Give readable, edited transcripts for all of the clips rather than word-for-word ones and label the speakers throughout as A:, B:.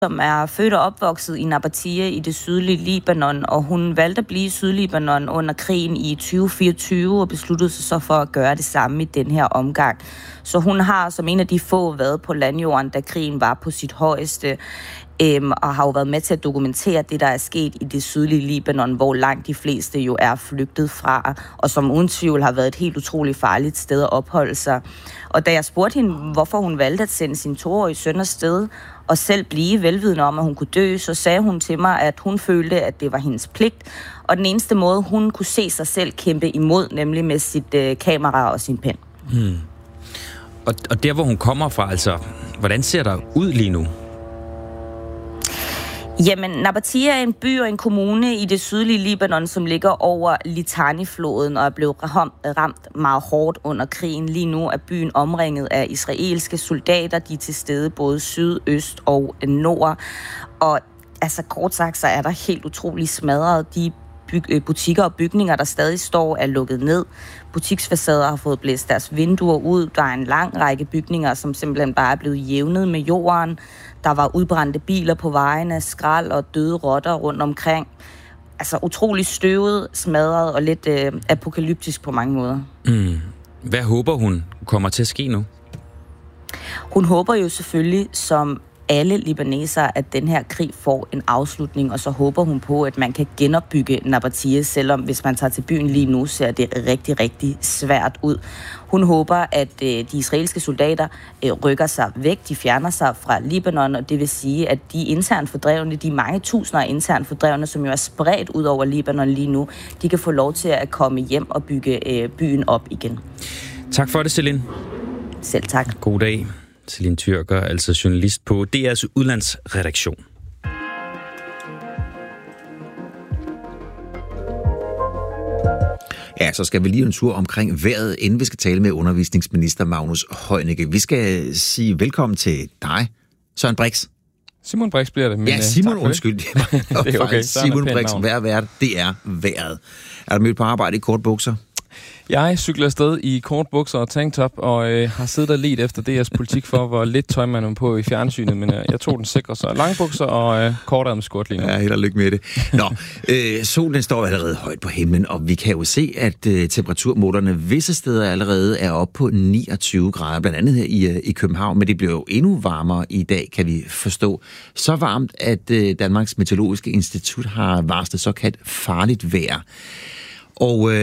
A: som er født og opvokset i Nabatea i det sydlige Libanon, og hun valgte at blive i Sydlibanon under krigen i 2024 og besluttede sig så for at gøre det samme i den her omgang. Så hun har som en af de få været på landjorden, da krigen var på sit højeste, og har jo været med til at dokumentere det, der er sket i det sydlige Libanon, hvor langt de fleste jo er flygtet fra, og som uden tvivl har været et helt utroligt farligt sted at opholde sig. Og da jeg spurgte hende, hvorfor hun valgte at sende sin 2-årige søn afsted, og selv blive velvidende om, at hun kunne dø, så sagde hun til mig, at hun følte, at det var hendes pligt, og den eneste måde, hun kunne se sig selv kæmpe imod, nemlig med sit kamera og sin pen.
B: Og der, hvor hun kommer fra, altså, hvordan ser der ud lige nu?
A: Jamen, Nabatea er en by og en kommune i det sydlige Libanon, som ligger over Litani-floden og er blevet ramt meget hårdt under krigen. Lige nu er byen omringet af israelske soldater. De er til stede både syd, øst og nord. Og altså kort sagt, så er der helt utroligt smadret. De butikker og bygninger, der stadig står, er lukket ned. Butiksfacader har fået blæst deres vinduer ud. Der er en lang række bygninger, som simpelthen bare er blevet jævnet med jorden. Der var udbrændte biler på vejene, skrald og døde rotter rundt omkring. Altså utrolig støvet, smadret og lidt apokalyptisk på mange måder.
B: Hvad håber hun kommer til at ske nu?
A: Hun håber jo selvfølgelig, som alle libanesere, at den her krig får en afslutning, og så håber hun på, at man kan genopbygge Nabatea, selvom hvis man tager til byen lige nu, ser det rigtig, rigtig svært ud. Hun håber, at de israelske soldater rykker sig væk, de fjerner sig fra Libanon, og det vil sige, at de internt fordrevne, de mange tusinder af internt fordrevne, som jo er spredt ud over Libanon lige nu, de kan få lov til at komme hjem og bygge byen op igen.
B: Tak for det, Celine.
A: Selv tak.
B: God dag. Celine Tyrker, altså journalist på DR's udlandsredaktion.
C: Ja, så skal vi lige en tur omkring vejret, inden vi skal tale med undervisningsminister Magnus Heunicke. Vi skal sige velkommen til dig, Søren Brix.
D: Simon Brix bliver det. Men,
C: ja, Simon, undskyld.
D: Det er okay.
C: Simon Brix, vejret, det er vejret. Er du mødt på arbejde i kort bukser?
D: Jeg cykler afsted i kort bukser og tanktop, og har siddet og let efter DR's politik for, hvor lidt tøj man er på i fjernsynet, men jeg tog den sikre, så langbukser og kortærmet skjort lige nu.
C: Ja, held og lykke med det. Nå, solen står allerede højt på himlen, og vi kan jo se, at temperaturmålerne visse steder allerede er oppe på 29 grader, blandt andet her i København, men det bliver jo endnu varmere i dag, kan vi forstå. Så varmt, at Danmarks Meteorologiske Institut har varslet såkaldt farligt vejr. Og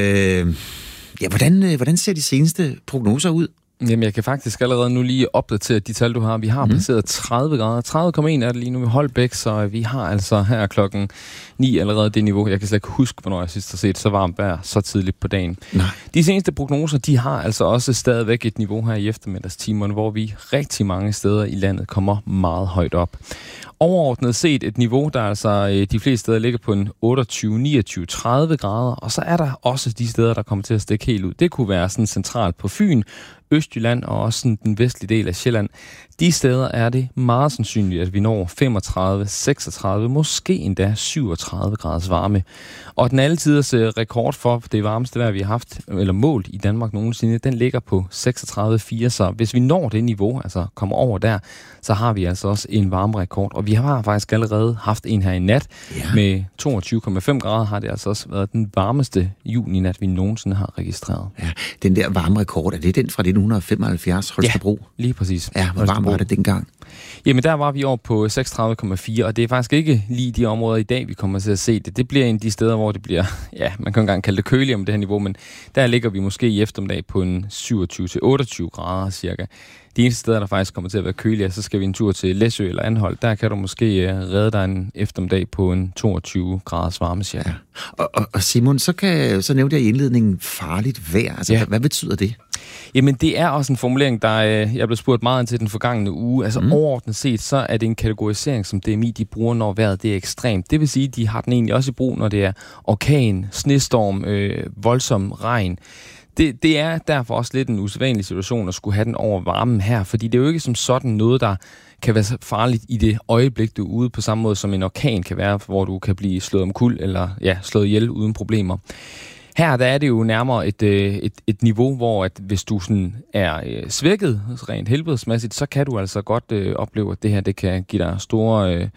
C: ja, hvordan ser de seneste prognoser ud?
D: Jamen, jeg kan faktisk allerede nu lige opdatere de tal, du har. Vi har passeret 30 grader. 30,1 er det lige nu ved Holbæk, så vi har altså her klokken 9 allerede det niveau. Jeg kan slet ikke huske, hvornår jeg sidst har set så varmt vejr så tidligt på dagen. Nej. De seneste prognoser, de har altså også stadigvæk et niveau her i eftermiddagstimerne, hvor vi rigtig mange steder i landet kommer meget højt op. Overordnet set et niveau, der altså de fleste steder ligger på en 28, 29, 30 grader, og så er der også de steder, der kommer til at stikke helt ud. Det kunne være sådan centralt på Fyn, Østjylland og også sådan den vestlige del af Sjælland. De steder er det meget sandsynligt, at vi når 35, 36, måske endda 37 graders varme. Og den altiders rekord for det varmeste vejr, vi har haft, eller målt i Danmark nogensinde, den ligger på 36,4. Så hvis vi når det niveau, altså kommer over der, så har vi altså også en varmerekord. Og vi har faktisk allerede haft en her i nat med 22,5 grader, har det altså også været den varmeste juni-nat, vi nogensinde har registreret. Ja,
C: den der varmerekord, er det den fra 1975, Holstebro?
D: Ja, lige præcis.
C: Ja, hvor varmt var det dengang?
D: Jamen, der var vi over på 36,4, og det er faktisk ikke lige de områder i dag, vi kommer til at se det. Det bliver en af de steder, hvor det bliver, ja, man kan engang kalde det køligere om det her niveau, men der ligger vi måske i eftermiddag på en 27-28 grader cirka. De eneste steder, der faktisk kommer til at være køligere, så skal vi en tur til Læsø eller Anholt. Der kan du måske redde dig en eftermiddag på en 22 graders varme cirka.
C: Ja. Og Simon, så nævnte jeg i indledningen farligt vejr. Altså, hvad betyder det?
D: Jamen, det er også en formulering, der jeg blev spurgt meget ind til den forgangne uge. Altså overordnet set, så er det en kategorisering, som DMI de bruger, når vejret det er ekstremt. Det vil sige, de har den egentlig også i brug, når det er orkan, snestorm, voldsom regn. Det er derfor også lidt en usædvanlig situation at skulle have den over varmen her, fordi det er jo ikke som sådan noget, der kan være farligt i det øjeblik, du er ude, på samme måde som en orkan kan være, hvor du kan blive slået omkuld eller slået ihjel uden problemer. Her der er det jo nærmere et niveau, hvor at hvis du sådan er svækket rent helbredsmæssigt, så kan du altså godt opleve, at det her det kan give dig store